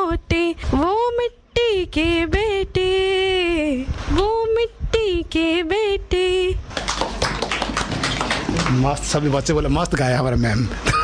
लौटे वो मिट्टी के बेटे, वो मिट्टी के बेटे। मस्त, सभी बच्चे बोले मस्त गाया हमारा मैम।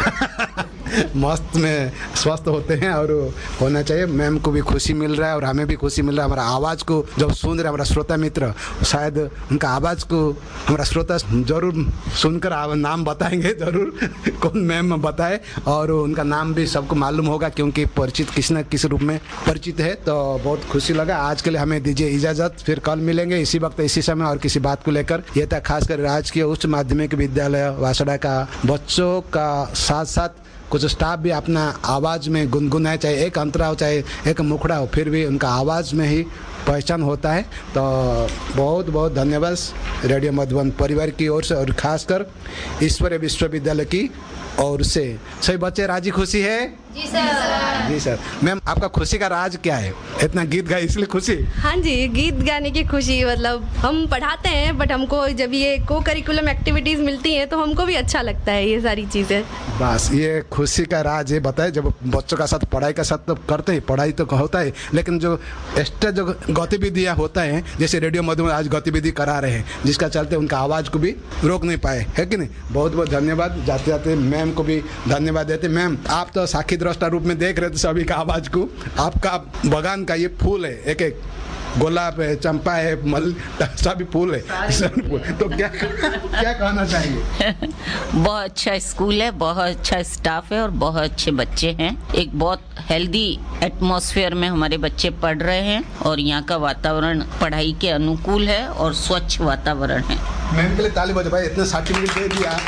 मस्त में स्वस्थ होते हैं और होना चाहिए। मैम को भी खुशी मिल रहा है और हमें भी खुशी मिल रहा है। हमारा आवाज़ को जब सुन रहे हमारा श्रोता मित्र, शायद उनका आवाज़ को हमारा श्रोता जरूर सुनकर नाम बताएंगे, जरूर कौन मैम बताए, और उनका नाम भी सबको मालूम होगा क्योंकि परिचित किसी न किसी रूप में परिचित है। तो बहुत खुशी लगा। आज के लिए हमें दीजिए इजाज़त, फिर कल मिलेंगे इसी वक्त इसी समय और किसी बात को लेकर। यह था खासकर राजकीय उच्च माध्यमिक विद्यालय वासड़ा का बच्चों का साथ साथ कुछ स्टाफ भी अपना आवाज़ में गुनगुनाए, चाहे एक अंतरा हो चाहे एक मुखड़ा हो, फिर भी उनका आवाज़ में ही पहचान होता है। तो बहुत बहुत धन्यवाद रेडियो मधुबन परिवार की ओर से और खासकर ईश्वरीय विश्वविद्यालय की ओर से। सभी बच्चे राजी खुशी है? जी सर। जी सर। मैम आपका खुशी का राज क्या है? इतना गीत गाए इसलिए खुशी? हाँ जी, गीत गाने की खुशी। मतलब हम पढ़ाते हैं बट हमको जब ये को करिकुलम एक्टिविटीज़ मिलती हैं तो हमको भी अच्छा लगता है ये सारी चीज़ें। बस ये खुशी का राज ये बताए, जब बच्चों का साथ पढ़ाई का साथ तो करते हैं, पढ़ाई तो होता है, लेकिन जो एक्स्ट्रा जो गतिविधियाँ होता है, जैसे रेडियो मधुबन आज गतिविधि करा रहे हैं जिसका चलते उनका आवाज़ को भी रोक नहीं पाए, है कि नहीं? बहुत बहुत धन्यवाद। जाते जाते मैम को भी धन्यवाद देते। मैम आप तो साक्षी दृष्टा रूप में देख रहे थे सभी का आवाज़ को। आपका बगान का ये फूल है, एक एक गुलाब है, चंपा है, मल, सभी फूल है, तो क्या कहना चाहेंगे? बहुत अच्छा स्कूल है, बहुत अच्छा स्टाफ है और बहुत अच्छे बच्चे हैं। एक बहुत हेल्दी एटमॉस्फेयर में हमारे बच्चे पढ़ रहे हैं और यहाँ का वातावरण पढ़ाई के अनुकूल है और स्वच्छ वातावरण है। मैम के लिए ताली बजाओ भाई, इतने सर्टिफिकेट दे दिया,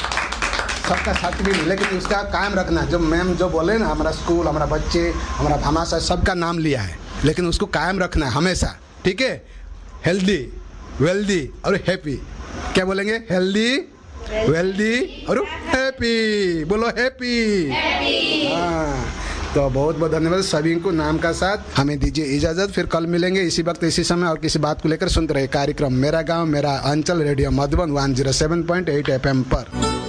सबका सर्टिफिकेट, लेकिन उसका कायम रखना। जो मैम जो बोले ना, हमारा स्कूल, हमारा बच्चे, हमारा भामाशाह सबका नाम लिया है, लेकिन उसको कायम रखना है हमेशा, ठीक है? हेल्दी, वेल्दी और हैप्पी। क्या बोलेंगे? हेल्दी, वेल्दी और हैप्पी। बोलो हैप्पी। हाँ, तो बहुत बहुत धन्यवाद सभी को नाम का साथ। हमें दीजिए इजाज़त, फिर कल मिलेंगे इसी वक्त इसी समय और किसी बात को लेकर। सुनते रहिए कार्यक्रम मेरा गांव मेरा अंचल, रेडियो मधुबन 107.8 FM पर।